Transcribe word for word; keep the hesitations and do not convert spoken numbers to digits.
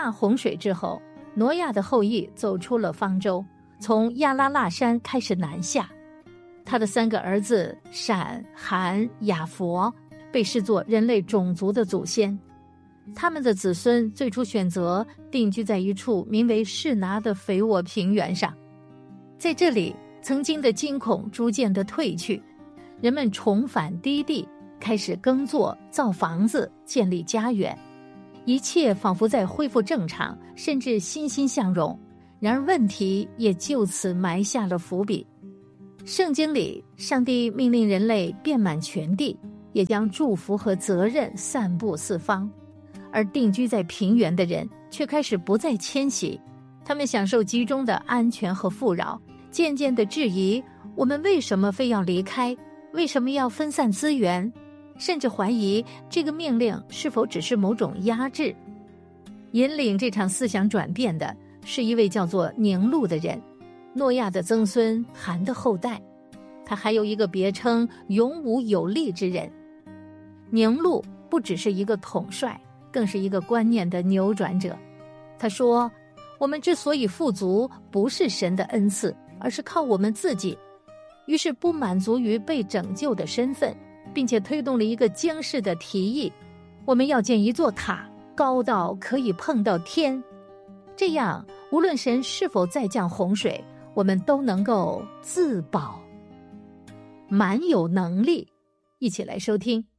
大洪水之后，挪亚的后裔走出了方舟，从亚拉腊山开始南下。他的三个儿子闪、含、雅弗被视作人类种族的祖先，他们的子孙最初选择定居在一处名为示拿的肥沃平原上。在这里，曾经的惊恐逐渐的退去，人们重返低地，开始耕作、造房子、建立家园，一切仿佛在恢复正常，甚至欣欣向荣。然而问题也就此埋下了伏笔。圣经里，上帝命令人类遍满全地，也将祝福和责任散布四方，而定居在平原的人却开始不再迁徙，他们享受集中的安全和富饶，渐渐地质疑我们为什么非要离开，为什么要分散资源，甚至怀疑这个命令是否只是某种压制。引领这场思想转变的是一位叫做宁录的人，诺亚的曾孙含的后代，他还有一个别称勇武有力之人。宁录不只是一个统帅，更是一个观念的扭转者。他说，我们之所以富足，不是神的恩赐，而是靠我们自己。于是不满足于被拯救的身份，并且推动了一个惊世的提议，我们要建一座塔，高到可以碰到天，这样无论神是否再降洪水，我们都能够自保。蛮有能力，一起来收听。